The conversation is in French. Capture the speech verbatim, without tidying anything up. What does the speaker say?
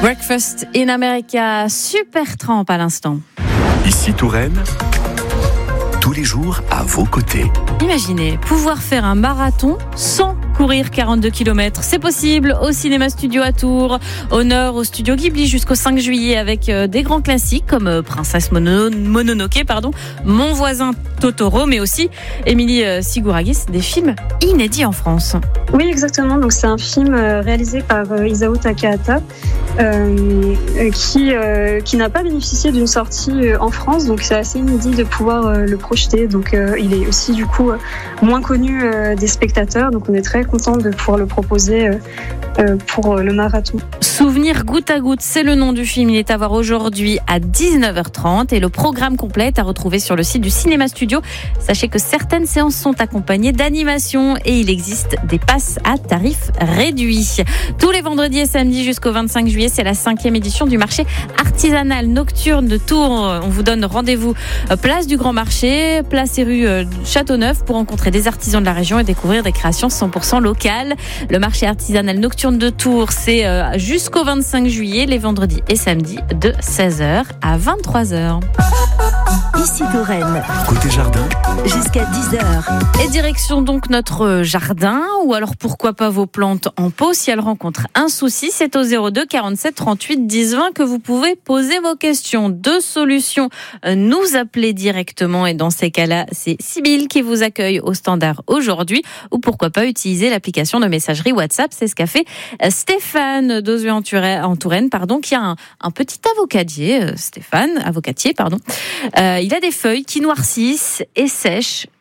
Breakfast in America, super trempe à l'instant. Ici Touraine, tous les jours à vos côtés. Imaginez pouvoir faire un marathon sans courir quarante-deux kilomètres. C'est possible au Cinéma Studio à Tours. Honneur au studio Ghibli jusqu'au cinq juillet avec des grands classiques comme Princesse Mono- Mononoke, pardon, Mon voisin Totoro, mais aussi Émilie Sigourakis, des films inédits en France. Oui, exactement. Donc, c'est un film réalisé par Isao Takahata euh, qui, euh, qui n'a pas bénéficié d'une sortie en France. Donc, c'est assez inédit de pouvoir le projeter. Donc, euh, il est aussi, du coup, moins connu euh, des spectateurs. Donc, on est très content de pouvoir le proposer euh, euh, pour le marathon. Souvenir goutte à goutte, c'est le nom du film. Il est à voir aujourd'hui à dix-neuf heures trente et le programme complet est à retrouver sur le site du Cinéma Studio. Sachez que certaines séances sont accompagnées d'animations et il existe des passes à tarif réduit. Tous les vendredis et samedis jusqu'au vingt-cinq juillet, c'est la cinquième édition du marché artisanal nocturne de Tours. On vous donne rendez-vous place du Grand Marché, place et rue Châteauneuf pour rencontrer des artisans de la région et découvrir des créations cent pour cent locales. Le marché artisanal nocturne de Tours, c'est jusqu'au vingt-cinq juillet, les vendredis et samedis de seize heures à vingt-trois heures. Ici Touraine. Côté jardin, Jusqu'à dix heures. Et direction donc notre jardin, ou alors pourquoi pas vos plantes en pot. Si elles rencontrent un souci, c'est au zéro deux quarante-sept trente-huit dix vingt que vous pouvez poser vos questions. Deux solutions, nous appeler directement, et dans ces cas-là, c'est Sybille qui vous accueille au standard aujourd'hui, ou pourquoi pas utiliser l'application de messagerie WhatsApp. C'est ce qu'a fait Stéphane d'Ozué en Touraine, en Touraine, pardon, qui a un, un petit avocatier, Stéphane, avocatier, pardon. Euh, il a des feuilles qui noircissent et sèchent